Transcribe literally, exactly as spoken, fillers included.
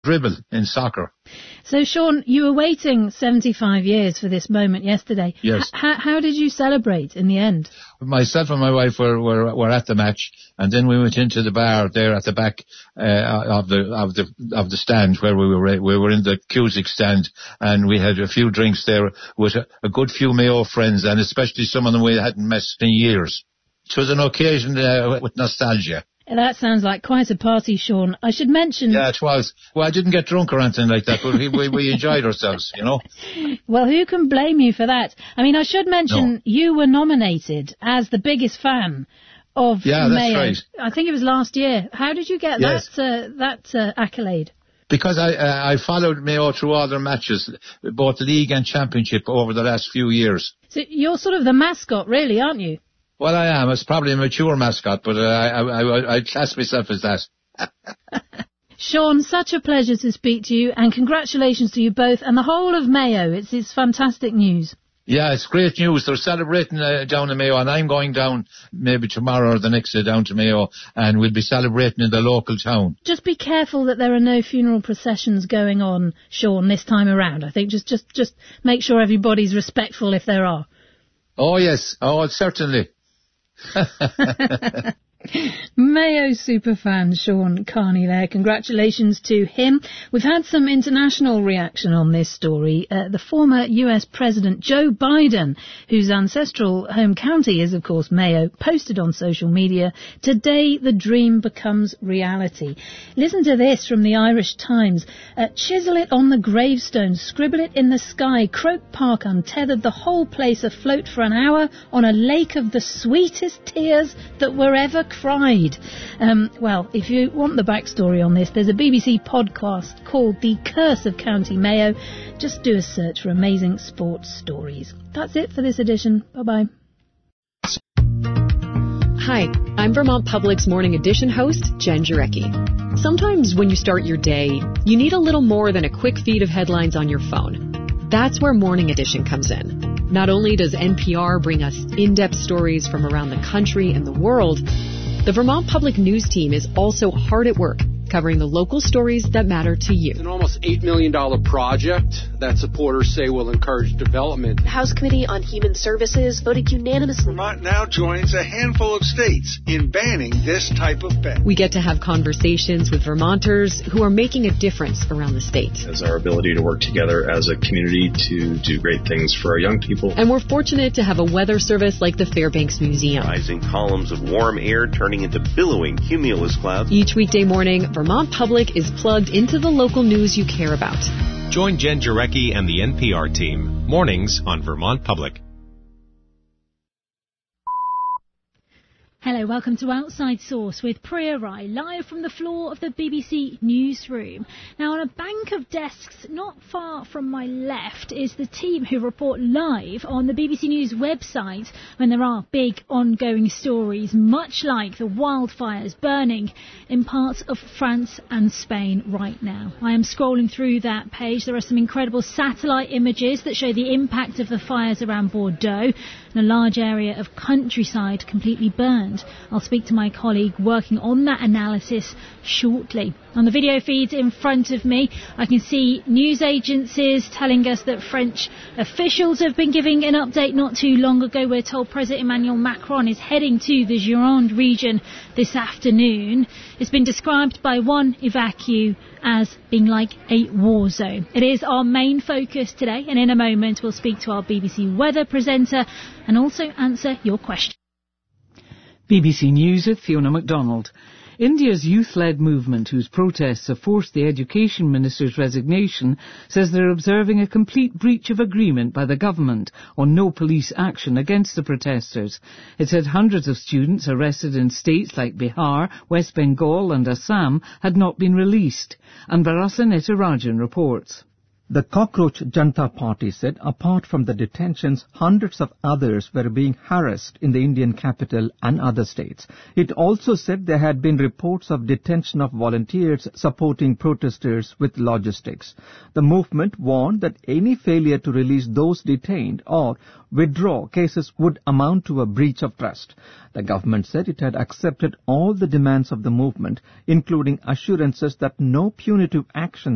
dribble in soccer. So, Sean, you were waiting seventy-five years for this moment yesterday. Yes. H- how did you celebrate in the end? Myself and my wife were, were, were at the match, and then we went into the bar there at the back uh, of the of the of the stand where we were. We were in the Cusick stand, and we had a few drinks there with a, a good few Mayo friends, and especially some of them we hadn't met in years. It was an occasion uh, with nostalgia. That sounds like quite a party, Sean. I should mention... Yeah, it was. Well, I didn't get drunk or anything like that, but we, we, we enjoyed ourselves, you know. Well, who can blame you for that? I mean, I should mention no. you were nominated as the biggest fan of yeah, Mayo. That's right. I think it was last year. How did you get yes. that uh, that uh, accolade? Because I uh, I followed Mayo through all their matches, both league and championship, over the last few years. So you're sort of the mascot, really, aren't you? Well, I am. It's probably a mature mascot, but uh, I, I, I, I class myself as that. Sean, such a pleasure to speak to you, and congratulations to you both and the whole of Mayo. It's, it's fantastic news. Yeah, it's great news. They're celebrating uh, down in Mayo, and I'm going down maybe tomorrow or the next day down to Mayo, and we'll be celebrating in the local town. Just be careful that there are no funeral processions going on, Sean, this time around. I think just, just, just make sure everybody's respectful if there are. Oh, yes. Oh, certainly. Mayo superfan Sean Carney there. Congratulations to him. We've had some international reaction on this story. Uh, the former U S President Joe Biden, whose ancestral home county is, of course, Mayo, posted on social media, "Today the dream becomes reality." Listen to this from the Irish Times. Uh, "Chisel it on the gravestone, scribble it in the sky. Croke Park untethered, the whole place afloat for an hour on a lake of the sweetest tears that were ever cried." Um, well, if you want the backstory on this, there's a B B C podcast called The Curse of County Mayo. Just do a search for amazing sports stories. That's it for this edition. Bye-bye. Hi, I'm Vermont Public's Morning Edition host, Jen Jarecki. Sometimes when you start your day, you need a little more than a quick feed of headlines on your phone. That's where Morning Edition comes in. Not only does N P R bring us in-depth stories from around the country and the world, the Vermont Public News team is also hard at work covering the local stories that matter to you. It's an almost eight million dollars project that supporters say will encourage development. The House Committee on Human Services voted unanimously. Vermont now joins a handful of states in banning this type of bet. We get to have conversations with Vermonters who are making a difference around the state. As our ability to work together as a community to do great things for our young people. And we're fortunate to have a weather service like the Fairbanks Museum. Rising columns of warm air turning into billowing cumulus clouds. Each weekday morning, Vermont Public is plugged into the local news you care about. Join Jen Jarecki and the N P R team. Mornings on Vermont Public. Hello, welcome to Outside Source with Priya Rai, live from the floor of the B B C newsroom. Now, on a bank of desks not far from my left is the team who report live on the B B C News website when there are big ongoing stories, much like the wildfires burning in parts of France and Spain right now. I am scrolling through that page. There are some incredible satellite images that show the impact of the fires around Bordeaux, and a large area of countryside completely burned. I'll speak to my colleague working on that analysis shortly. On the video feeds in front of me, I can see news agencies telling us that French officials have been giving an update not too long ago. We're told President Emmanuel Macron is heading to the Gironde region this afternoon. It's been described by one evacuee as being like a war zone. It is our main focus today, and in a moment we'll speak to our B B C weather presenter and also answer your questions. B B C News with Fiona MacDonald. India's youth-led movement, whose protests have forced the Education Minister's resignation, says they're observing a complete breach of agreement by the government on no police action against the protesters. It said hundreds of students arrested in states like Bihar, West Bengal and Assam had not been released. And Barasa Netarajan reports. The Cockroach Janata Party said apart from the detentions, hundreds of others were being harassed in the Indian capital and other states. It also said there had been reports of detention of volunteers supporting protesters with logistics. The movement warned that any failure to release those detained or withdraw cases would amount to a breach of trust. The government said it had accepted all the demands of the movement, including assurances that no punitive action